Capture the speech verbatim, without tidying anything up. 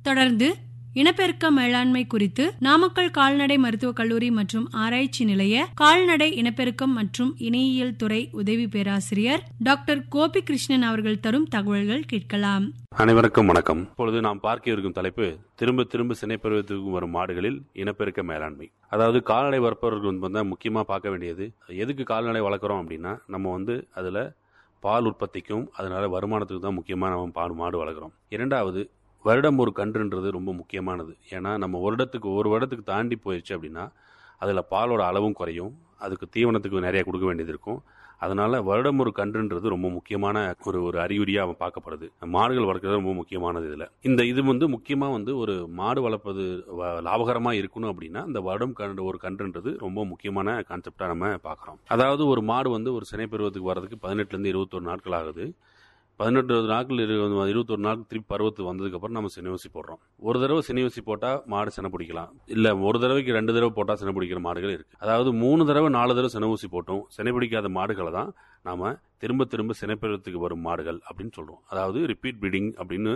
தொடர்ந்து இனப்பெருக்க மேலாண்மை குறித்து நாமக்கல் கால்நடை மருத்துவக் கல்லூரி மற்றும் ஆராய்ச்சி நிலைய கால்நடை இனப்பெருக்கம் மற்றும் இணையியல் துறை உதவி பேராசிரியர் டாக்டர் கோபி கிருஷ்ணன் அவர்கள் தரும் தகவல்கள் கேட்கலாம். அனைவருக்கும் வணக்கம். இப்பொழுது நாம் பார்க்க இருக்கும் தலைப்பு திரும்ப திரும்ப சினைப்பருவத்துக்கு வரும் மாடுகளில் இனப்பெருக்க மேலாண்மை. அதாவது கால்நடை வளர்ப்பவர்கள் வந்து முக்கியமா பார்க்க வேண்டியது, எதுக்கு கால்நடை வளர்க்குறோம் அப்படின்னா நம்ம வந்து அதுல பால் உற்பத்திக்கும் அதனால வருமானத்துக்கு தான் முக்கியமா நம்ம பால் மாடு வளர்க்குறோம். இரண்டாவது, வருடம் ஒரு கன்றுன்றது ரொம்ப முக்கியமானது. ஏன்னா நம்ம வருடத்துக்கு ஒரு வருடத்துக்கு தாண்டி போயிடுச்சு அப்படின்னா அதில் பாலோட அளவும் குறையும், அதுக்கு தீவனத்துக்கு நிறைய கொடுக்க வேண்டியது இருக்கும். அதனால வருடம் ஒரு கன்றுன்றது ரொம்ப முக்கியமான ஒரு ஒரு அறிகுறியாக பார்க்கப்படுது. மாடுகள் வளர்க்குறது ரொம்ப முக்கியமானது. இதில் இந்த இது வந்து முக்கியமாக வந்து ஒரு மாடு வளர்ப்பது லாபகரமாக இருக்கணும் அப்படின்னா இந்த வருடம் கன்று ஒரு கன்றுன்றது ரொம்ப முக்கியமான கான்செப்டாக நம்ம பார்க்குறோம். அதாவது ஒரு மாடு வந்து ஒரு சினை பருவத்துக்கு வர்றதுக்கு பதினெட்டுலேருந்து இருபத்தொரு நாட்கள் ஆகுது. பதினெட்டு நாட்கள் இருபத்தொரு நாட்கள் திருப்பி பருவத்துக்கு வந்ததுக்கப்புறம் நம்ம சினை ஊசி போடுறோம். ஒரு தடவை சினை ஊசி போட்டால் மாடு சினை பிடிக்கலாம், இல்லை ஒரு தடவைக்கு ரெண்டு தடவை போட்டால் சினை பிடிக்கிற மாடுகள் இருக்குது. அதாவது மூணு தடவை நாலு தடவை சினை ஊசி போட்டும் சினை பிடிக்காத மாடுகளை தான் நாம் திரும்ப திரும்ப சினைப்பருவத்துக்கு வரும் மாடுகள் அப்படின்னு சொல்கிறோம். அதாவது ரிப்பீட் ப்ரீடிங் அப்படின்னு